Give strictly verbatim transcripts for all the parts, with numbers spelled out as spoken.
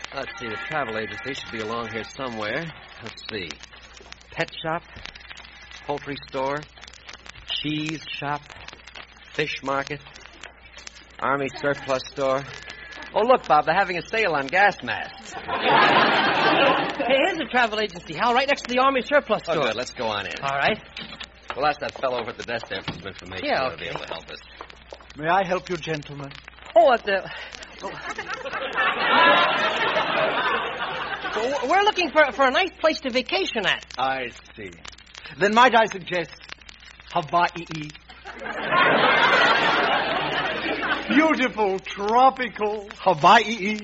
Let's see, the travel agency should be along here somewhere. Let's see. Pet shop, poultry store, cheese shop, fish market, army surplus store. Oh, look, Bob, they're having a sale on gas masks. Hey, here's the travel agency, Hal, right next to the army surplus store. Oh, good. Let's go on in. All right. We'll ask that fellow over at the desk there for some information. Yeah, He'll okay. be able to help us. May I help you, gentlemen? Oh, what the... Oh. Well, we're looking for, for a nice place to vacation at. I see. Then might I suggest Hawaii? Beautiful, tropical Hawaii.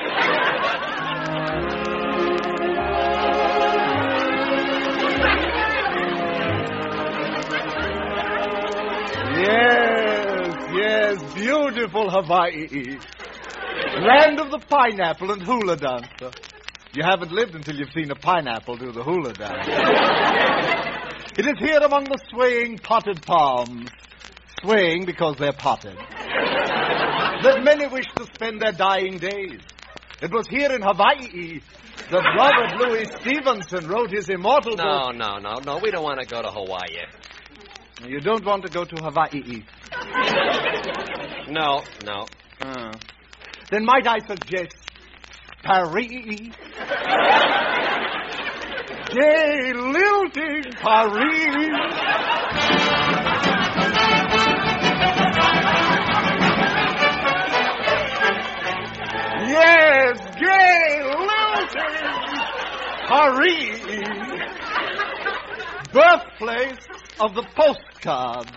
Yes, yes, beautiful Hawaii. Land of the pineapple and hula dancer. You haven't lived until you've seen a pineapple do the hula dance. It is here among the swaying potted palms, swaying because they're potted, that many wish to spend their dying days. It was here in Hawaii that Robert Louis Stevenson wrote his immortal No, book. no, no, no. We don't want to go to Hawaii. You don't want to go to Hawaii. No, no. Uh, then might I suggest Paris? Gay, lilting Paris. Yes, gay, lilting Paris. Birthplace of the postcard.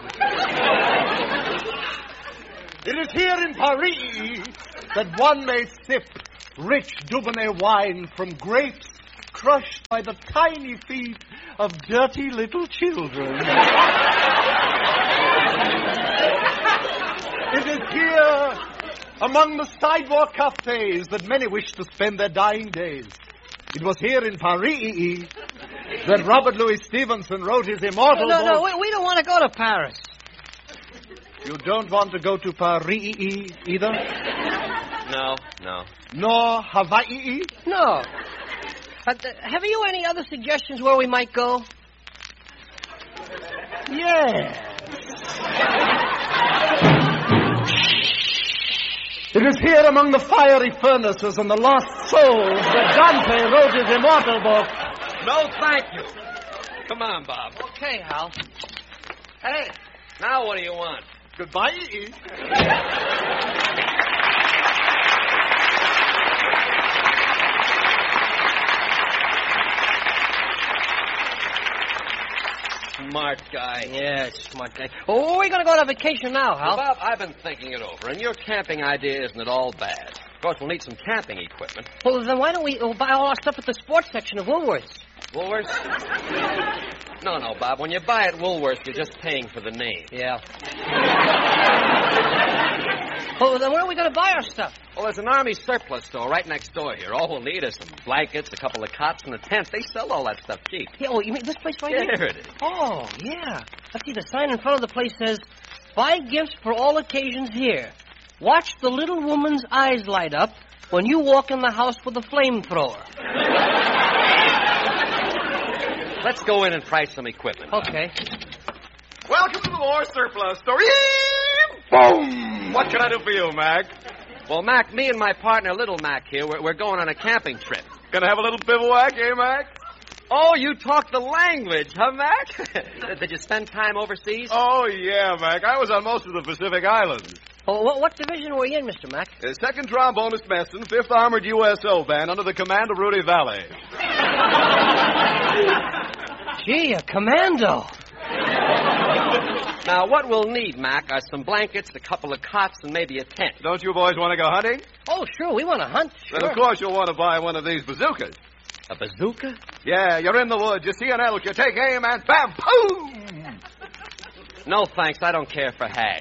It is here in Paris that one may sip rich Dubonnet wine from grapes crushed by the tiny feet of dirty little children. It is here, among the sidewalk cafes, that many wish to spend their dying days. It was here in Paris that Robert Louis Stevenson wrote his immortal No, no, book. we, we don't want to go to Paris. You don't want to go to Paris either? No, no. Nor Hawaii? No. Uh, th- have you any other suggestions where we might go? Yes. It is here among the fiery furnaces and the lost souls that Dante wrote his immortal book. No, thank you. Come on, Bob. Okay, Hal. Hey, now what do you want? Goodbye. Smart guy. Yeah, smart guy. Well, where are we going to go on vacation now, Hal? Well, Bob, I've been thinking it over, and your camping idea isn't at all bad. Of course, we'll need some camping equipment. Well, then why don't we uh, buy all our stuff at the sports section of Woolworths? Woolworths? No, no, Bob. When you buy at Woolworths, you're just paying for the name. Yeah. Well, then where are we going to buy our stuff? Well, there's an army surplus store right next door here. All we'll need is some blankets, a couple of cots, and a tent. They sell all that stuff cheap. Yeah, oh, you mean this place right Yeah, here? here it is. Oh, yeah. Let's see, the sign in front of the place says, buy gifts for all occasions here. Watch the little woman's eyes light up when you walk in the house with a flamethrower. Let's go in and price some equipment. Okay. Welcome to the War Surplus Store. Boom! What can I do for you, Mac? Well, Mac, me and my partner, Little Mac here, we're, we're going on a camping trip. Gonna have a little bivouac, eh, Mac? Oh, you talk the language, huh, Mac? Did you spend time overseas? Oh, yeah, Mac. I was on most of the Pacific Islands. Well, what, what division were you in, Mister Mack? Uh, second Trombonist Meston, fifth Armored U S O Band under the command of Rudy Valley. Gee, a commando. Now, what we'll need, Mac, are some blankets, a couple of cots, and maybe a tent. Don't you boys want to go hunting? Oh, sure, we want to hunt. Sure. Then, of course, you'll want to buy one of these bazookas. A bazooka? Yeah, you're in the woods. You see an elk, you take aim, and bam, boom! No, thanks. I don't care for hash.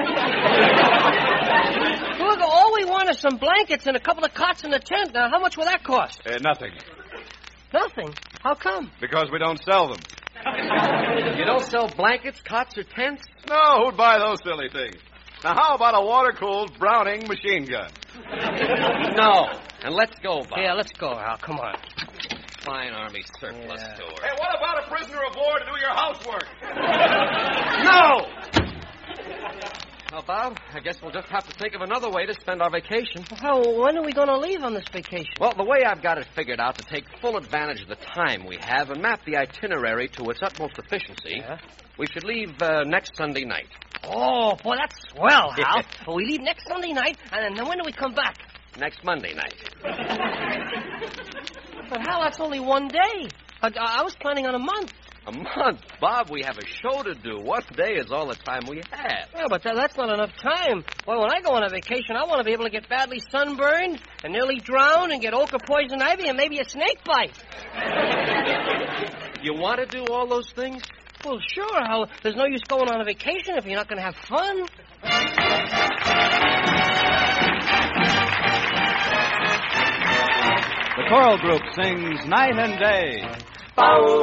Look, all we want is some blankets and a couple of cots in the tent. Now, how much will that cost? Uh, nothing, Nothing. How come? because we don't sell them. You don't sell blankets, cots, or tents? No, who'd buy those silly things? Now, how about a water-cooled Browning machine gun? No. And let's go, Bob. Yeah, let's go, Hal. Come on. Fine Army surplus Yeah. store. Hey, what about a prisoner of war to do your housework? No! Well, Bob, I guess we'll just have to think of another way to spend our vacation. Hal, when are we going to leave on this vacation? Well, the way I've got it figured out to take full advantage of the time we have and map the itinerary to its utmost efficiency, Yeah? we should leave uh, next Sunday night. Oh, boy, that's swell, Hal. Yeah. Well, we leave next Sunday night, and then when do we come back? Next Monday night. But, Hal, that's only one day. I, I was planning on a month. A month? Bob, we have a show to do. One day is all the time we have. Yeah, but that, that's not enough time. Well, when I go on a vacation, I want to be able to get badly sunburned and nearly drown and get ochre poison ivy and maybe a snake bite. You want to do all those things? Well, sure, Hal. There's no use going on a vacation if you're not going to have fun. The choral group sings Night and Day.